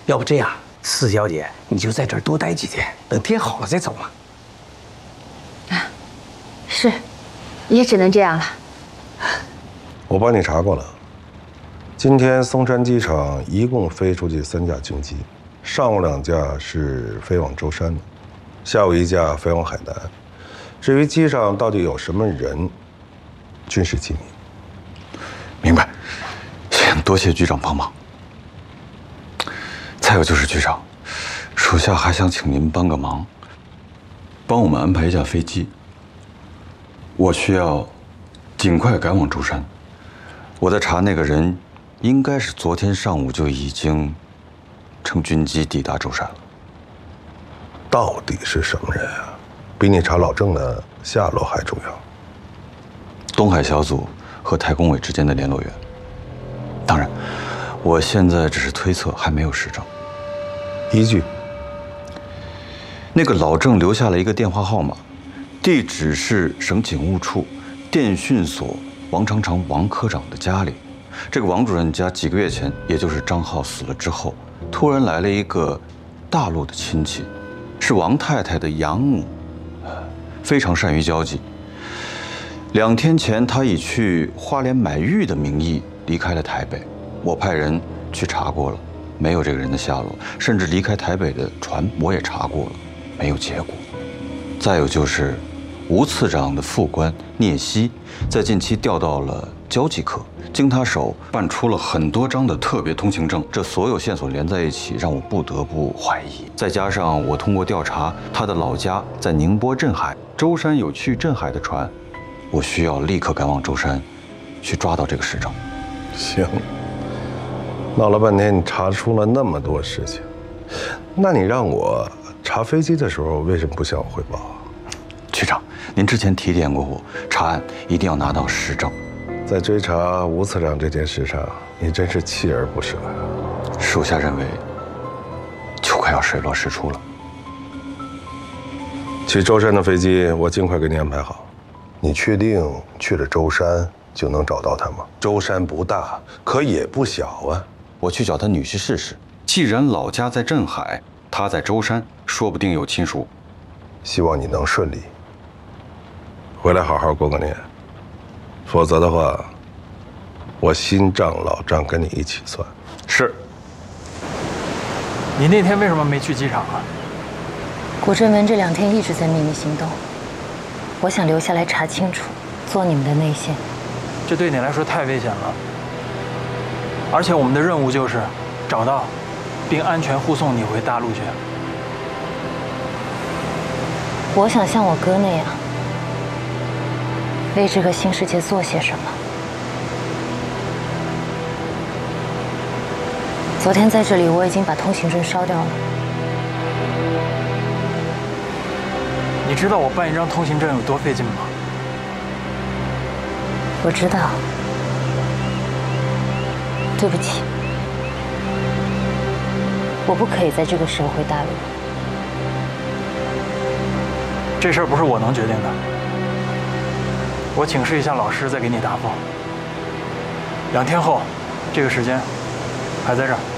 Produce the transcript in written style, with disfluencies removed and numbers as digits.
要不这样，四小姐你就在这儿多待几天，等天好了再走嘛。 啊，是，也只能这样了。 我帮你查过了，今天松山机场一共飞出去3架军机，上午2架是飞往舟山的，下午1架飞往海南。至于机上到底有什么人，军事机密。 明白，先多谢局长帮忙。再有就是局长，属下还想请您帮个忙，帮我们安排一架飞机。我需要尽快赶往舟山。我在查那个人，应该是昨天上午就已经乘军机抵达舟山了。 到底是什么人啊？比你查老郑的下落还重要。 东海小组和太工委之间的联络员。当然，我现在只是推测，还没有实证。 依据， 那个老郑留下了一个电话号码，地址是省警务处电讯所王长长王科长的家里。这个王主任家几个月前，也就是张浩死了之后，突然来了一个大陆的亲戚，是王太太的养母，非常善于交际。2天前，他以去花莲买玉的名义离开了台北。我派人去查过了，没有这个人的下落，甚至离开台北的船我也查过了，没有结果。再有就是吴次长的副官聂希，在近期调到了交际科，经他手办出了很多张的特别通行证，这所有线索连在一起，让我不得不怀疑。再加上我通过调查，他的老家在宁波镇海，舟山有去镇海的船，我需要立刻赶往舟山，去抓到这个市长。 行，闹了半天你查出了那么多事情，那你让我查飞机的时候为什么不向我汇报啊？ 局长，您之前提点过我，查案一定要拿到实证。 在追查吴次长这件事上，你真是锲而不舍。 属下认为，就快要水落石出了。 去舟山的飞机，我尽快给你安排好。你确定去了舟山就能找到他吗？舟山不大，可也不小啊。 我去找他女婿试试。既然老家在镇海，他在舟山，说不定有亲属。 希望你能顺利。回来好好过个年，否则的话，我新账老账跟你一起算。 是。 你那天为什么没去机场啊？ 古正文这2天一直在秘密行动，我想留下来查清楚，做你们的内线。 这对你来说太危险了，而且我们的任务就是找到，并安全护送你回大陆去。 我想像我哥那样，为这个新世界做些什么。昨天在这里，我已经把通行证烧掉了。 你知道我办一张通行证有多费劲吗？ 我知道，对不起，我不可以在这个时候回大陆。 这事儿不是我能决定的，我请示一下老师，再给你答复。2天后，这个时间还在这儿。